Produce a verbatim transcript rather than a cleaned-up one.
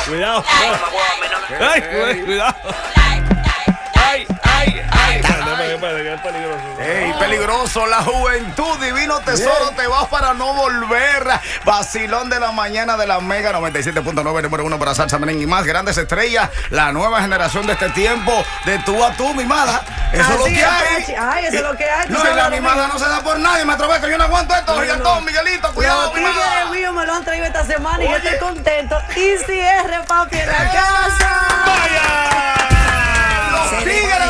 Cuidado. Ay, ay, cuidado. Ay, ay, ay. Es peligroso. Ey, peligroso. La juventud, divino tesoro, te vas para no volver. Vacilón de la mañana de la Mega noventa y siete punto nueve, número uno para salsa, merengue y más. Grandes estrellas, la nueva generación de este tiempo, de tú a tú, mimada. Eso Así es lo que es, hay. Pachi. Ay, eso es lo que hay. No, y la mimada no se da por nadie. Me atrevo que yo no aguanto esto. No, Gigantón, no. Miguelito, cuidado, Los tigres mimada. míos me lo han traído esta semana y yo Oye. estoy contento. Y si R, papi, en la casa. ¡Vaya! Los tigres